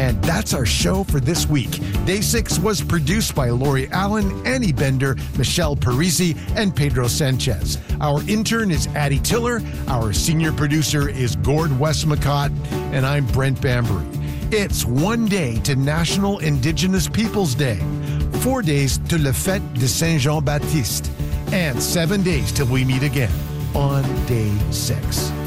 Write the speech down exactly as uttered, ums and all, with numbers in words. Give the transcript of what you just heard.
And that's our show for this week. Day six was produced by Lori Allen, Annie Bender, Michelle Parisi, and Pedro Sanchez. Our intern is Addie Tiller. Our senior producer is Gord Westmacott. And I'm Brent Bambury. It's one day to National Indigenous Peoples Day, four days to Le Fête de Saint-Jean-Baptiste, and seven days till we meet again on day six.